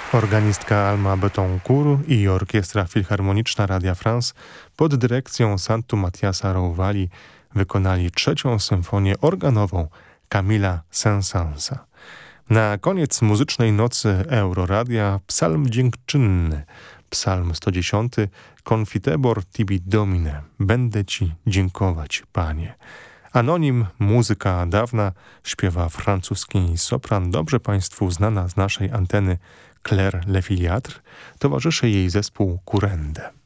Organistka Alma Betancourt i Orkiestra Filharmoniczna Radia France pod dyrekcją Santu Matiasa Rouvali wykonali trzecią symfonię organową Camila Saint-Saënsa. Na koniec muzycznej nocy Euroradia psalm dziękczynny, psalm 110, Confitebor tibi Domine, będę Ci dziękować, Panie. Anonim, muzyka dawna, śpiewa francuski sopran, dobrze Państwu znana z naszej anteny Claire Le Filiatre, towarzyszy jej zespół Kurende.